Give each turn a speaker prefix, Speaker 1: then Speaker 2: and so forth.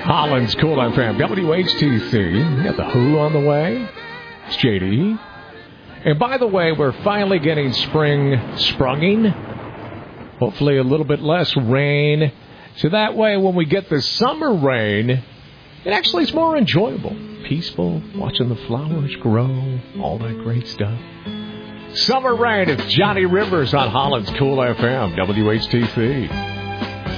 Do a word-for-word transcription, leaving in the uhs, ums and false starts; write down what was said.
Speaker 1: Holland's Cool F M, W H T C. We got the Who on the way. It's J D. And by the way, we're finally getting spring sprunging. Hopefully a little bit less rain. So that way when we get the summer rain, it actually is more enjoyable. Peaceful, watching the flowers grow, all that great stuff. Summer rain, it's Johnny Rivers on Holland's Cool F M, W H T C.